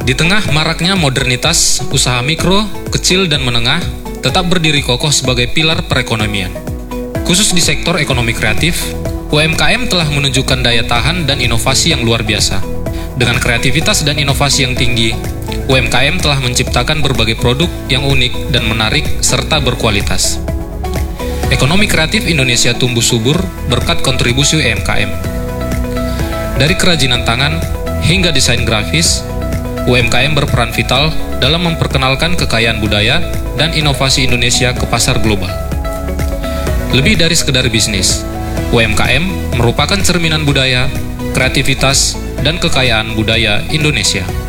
Di tengah maraknya modernitas, usaha mikro, kecil, dan menengah tetap berdiri kokoh sebagai pilar perekonomian. Khusus di sektor ekonomi kreatif, UMKM telah menunjukkan daya tahan dan inovasi yang luar biasa. Dengan kreativitas dan inovasi yang tinggi, UMKM telah menciptakan berbagai produk yang unik dan menarik serta berkualitas. Ekonomi kreatif Indonesia tumbuh subur berkat kontribusi UMKM. Dari kerajinan tangan hingga desain grafis, UMKM berperan vital dalam memperkenalkan kekayaan budaya dan inovasi Indonesia ke pasar global. Lebih dari sekedar bisnis, UMKM merupakan cerminan budaya, kreativitas, dan kekayaan budaya Indonesia.